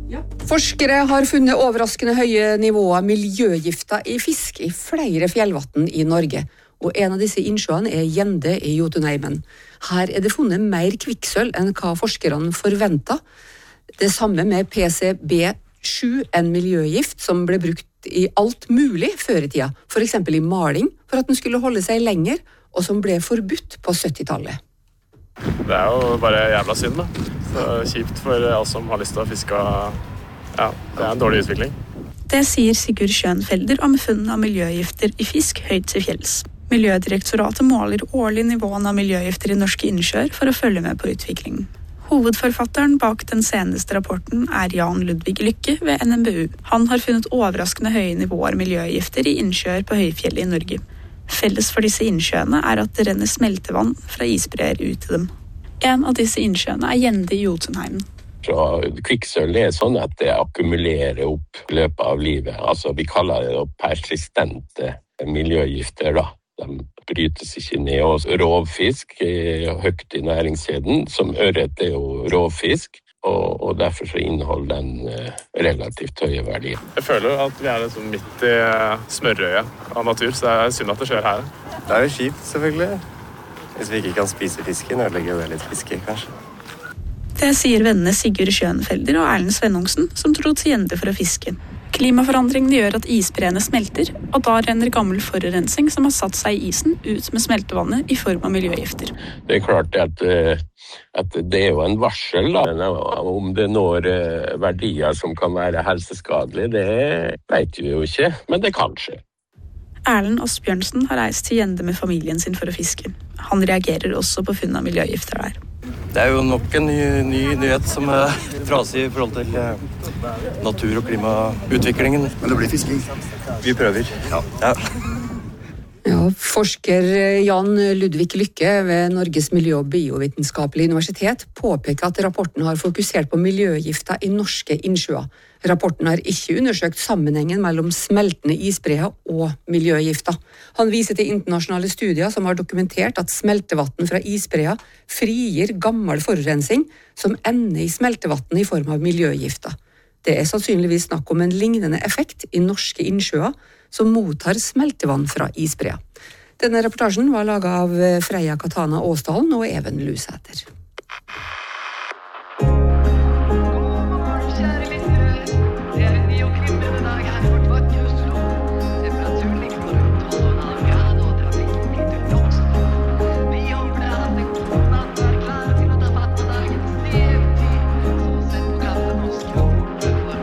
Forskere har funnet overraskende høye nivåer miljøgifter i fisk i flere fjellvann i Norge, og en av disse innsjøene er Gjende i Jotunheimen. Her er det funnet mer kvikksølv enn hva forskerne forventet. Det samme med PCB7, en miljøgift som ble brukt i alt mulig før i tida, for eksempel i maling, for at den skulle holde seg lenger, og som ble forbudt på 70-tallet. Det er jo bare jævla synd, da. Så kjipt for oss som har lyst til å fiske. Ja, det er en dårlig utvikling. Det sier Sigurd Schönfelder om funnen av miljøgifter i fisk høyt til fjells. Miljødirektoratet måler årlig nivåen av miljøgifter i norske innsjøer for å følge med på utviklingen. Hovedforfatteren bak den seneste rapporten er Jan Ludvig Lykke ved NMBU. Han har funnet overraskende høye nivåer miljøgifter i innsjøer på høyfjellet i Norge. Felles for disse innsjøene er at det renner smeltevann fra isbreer ut til dem. En av disse innsjøene er Gjende i Jotunheimen. Kvikksølv er sånn at det akkumulerer opp i løpet av livet. Altså, vi kaller det persistente miljøgifter, da. De brytes ikke ned. Og rovfisk er høyt i næringskjeden. Som ørret er jo rovfisk, og derfor så inneholder den relativt høye verdier. Jeg føler at vi er liksom midt i smørøyet av natur, så det er synd at det skjer her. Det er jo kjipt, selvfølgelig. Hvis vi ikke kan spise fisken, ødelegger det litt fiske, kanskje. Det sier vennene Sigurd Schönfelder og Erlend Svennungsen, som dro til Gjende for å fiske. Klimaforandringene gjør at isbreene smelter, og da renner gammel forurensning som har satt seg i isen ut med smeltevannet i form av miljøgifter. Det er klart at det er jo en varsel, da. Om det når verdier som kan være helseskadelige, det vet vi jo ikke, men det kan skje. Erlend Asbjørnsen har reist til Gjende med familien sin for å fiske. Han reagerer også på funn av miljøgifter der. Det er jo nok en ny nyhet som er trasig i forhold til natur- og klimautviklingen. Men det blir fisking. Vi prøver. Ja. Ja, forsker Jan Ludvig Lykke ved Norges miljø- og biovitenskapelige universitet påpeker at rapporten har fokusert på miljøgifter i norske innsjøer. Rapporten har ikke undersøkt sammenhengen mellom smeltende isbreer og miljøgifter. Han viser til internasjonale studier som har dokumentert at smeltevann fra isbreer frigir gammel forurensning som ender i smeltevann i form av miljøgifter. Det er sannsynligvis snakk om en lignende effekt i norske innsjøer som mottar smeltevann fra isbreer. Denne reportasjen var laget av Freya Katana Åsdalen og Even Lusæter.